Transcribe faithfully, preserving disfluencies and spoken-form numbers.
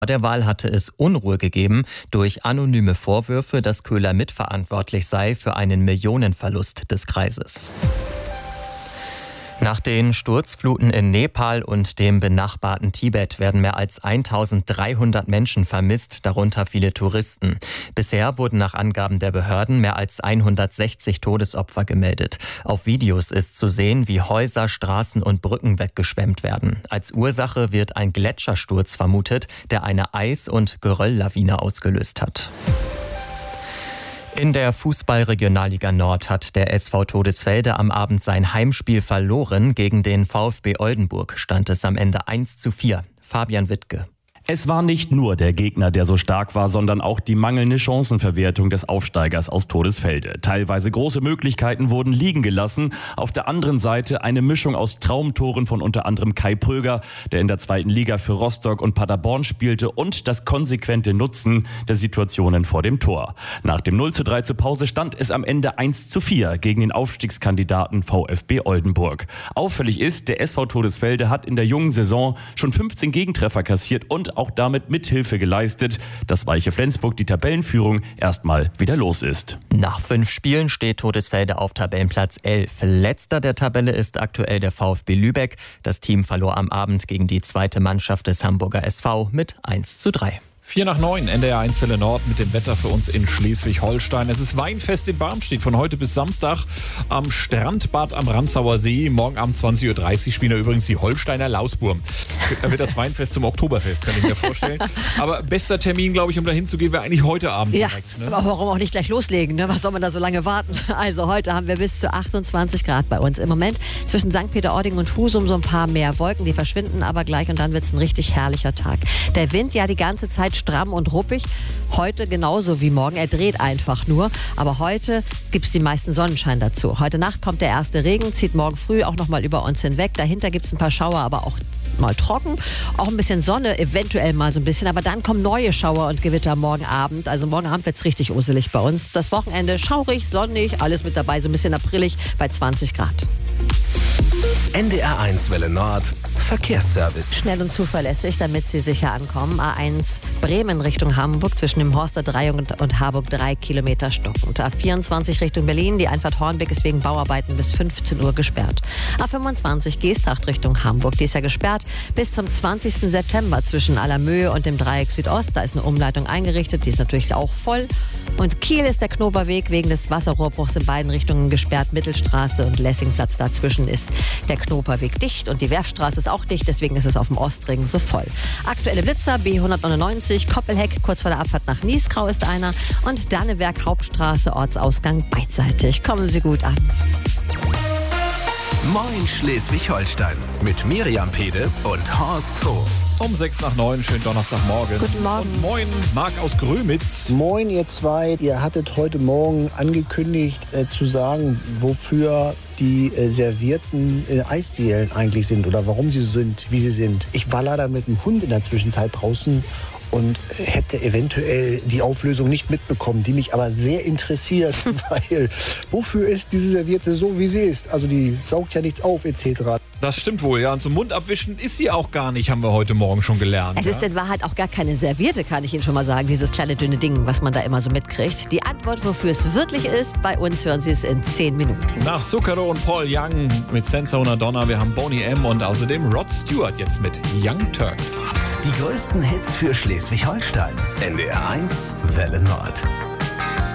Vor der Wahl hatte es Unruhe gegeben durch anonyme Vorwürfe, dass Köhler mitverantwortlich sei für einen Millionenverlust des Kreises. Nach den Sturzfluten in Nepal und dem benachbarten Tibet werden mehr als eintausenddreihundert Menschen vermisst, darunter viele Touristen. Bisher wurden nach Angaben der Behörden mehr als hundertsechzig Todesopfer gemeldet. Auf Videos ist zu sehen, wie Häuser, Straßen und Brücken weggeschwemmt werden. Als Ursache wird ein Gletschersturz vermutet, der eine Eis- und Gerölllawine ausgelöst hat. In der Fußball-Regionalliga Nord hat der S V Todesfelde am Abend sein Heimspiel verloren. Gegen den VfB Oldenburg stand es am Ende eins zu vier. Fabian Wittke. Es war nicht nur der Gegner, der so stark war, sondern auch die mangelnde Chancenverwertung des Aufsteigers aus Todesfelde. Teilweise große Möglichkeiten wurden liegen gelassen. Auf der anderen Seite eine Mischung aus Traumtoren von unter anderem Kai Pröger, der in der zweiten Liga für Rostock und Paderborn spielte, und das konsequente Nutzen der Situationen vor dem Tor. Nach dem null zu drei zur Pause stand es am Ende eins zu vier gegen den Aufstiegskandidaten VfB Oldenburg. Auffällig ist, der S V Todesfelde hat in der jungen Saison schon fünfzehn Gegentreffer kassiert und auch damit Mithilfe geleistet, dass Weiche Flensburg die Tabellenführung erstmal wieder los ist. Nach fünf Spielen steht Todesfelde auf Tabellenplatz elf. Letzter der Tabelle ist aktuell der VfB Lübeck. Das Team verlor am Abend gegen die zweite Mannschaft des Hamburger S V mit eins zu drei. vier nach neun, N D R eins Welle Nord mit dem Wetter für uns in Schleswig-Holstein. Es ist Weinfest in Barmstedt von heute bis Samstag am Strandbad am Ranzauer See. Morgen Abend zwanzig Uhr dreißig spielen da übrigens die Holsteiner Lausburm. Da wird das Weinfest zum Oktoberfest, kann ich mir vorstellen. Aber bester Termin, glaube ich, um da hinzugehen, wäre eigentlich heute Abend ja, direkt. Ne? Aber warum auch nicht gleich loslegen? Ne? Was soll man da so lange warten? Also heute haben wir bis zu achtundzwanzig Grad bei uns. Im Moment zwischen Sankt Peter-Ording und Husum so ein paar mehr Wolken. Die verschwinden aber gleich und dann wird es ein richtig herrlicher Tag. Der Wind ja die ganze Zeit stramm und ruppig. Heute genauso wie morgen. Er dreht einfach nur. Aber heute gibt es den meisten Sonnenschein dazu. Heute Nacht kommt der erste Regen, zieht morgen früh auch noch mal über uns hinweg. Dahinter gibt es ein paar Schauer, aber auch mal trocken. Auch ein bisschen Sonne, eventuell mal so ein bisschen. Aber dann kommen neue Schauer und Gewitter morgen Abend. Also morgen Abend wird es richtig uselig bei uns. Das Wochenende schaurig, sonnig, alles mit dabei. So ein bisschen aprillig bei zwanzig Grad. N D R eins Welle Nord Verkehrsservice. Schnell und zuverlässig, damit Sie sicher ankommen. A eins Bremen Richtung Hamburg zwischen dem Horster drei und, und Harburg drei Kilometer stockend. A vierundzwanzig Richtung Berlin, die Einfahrt Hornbeck ist wegen Bauarbeiten bis fünfzehn Uhr gesperrt. A fünfundzwanzig Geesthacht Richtung Hamburg, die ist ja gesperrt bis zum zwanzigsten September zwischen Allermöhe und dem Dreieck Südost. Da ist eine Umleitung eingerichtet, die ist natürlich auch voll. Und Kiel ist der Knoberweg wegen des Wasserrohrbruchs in beiden Richtungen gesperrt. Mittelstraße und Lessingplatz dazwischen ist der Knoberweg dicht und die Werfstraße ist auch dicht, deswegen ist es auf dem Ostring so voll. Aktuelle Blitzer B hundertneunundneunzig, Koppelheck, kurz vor der Abfahrt nach Niesgrau ist einer und Danneberg Hauptstraße, Ortsausgang beidseitig. Kommen Sie gut an. Moin Schleswig-Holstein mit Miriam Pede und Horst Hof. Um sechs nach neun, schönen Donnerstagmorgen. Guten Morgen. Und moin, Marc aus Grömitz. Moin, ihr zwei. Ihr hattet heute Morgen angekündigt äh, zu sagen, wofür die äh, servierten äh, Eisdielen eigentlich sind oder warum sie so sind, wie sie sind. Ich war leider mit dem Hund in der Zwischenzeit draußen und hätte eventuell die Auflösung nicht mitbekommen, die mich aber sehr interessiert, weil wofür ist diese Serviette so, wie sie ist? Also die saugt ja nichts auf et cetera. Das stimmt wohl, ja. Und zum Mund abwischen ist sie auch gar nicht, haben wir heute Morgen schon gelernt. Es ja? ist in Wahrheit auch gar keine Serviette, kann ich Ihnen schon mal sagen, dieses kleine dünne Ding, was man da immer so mitkriegt. Die Antwort, wofür es wirklich ist, bei uns hören Sie es in zehn Minuten. Nach Zucchero und Paul Young mit Senza Una Donna, wir haben Boney M. und außerdem Rod Stewart jetzt mit Young Turks. Die größten Hits für Schleswig-Holstein. N D R eins Welle Nord.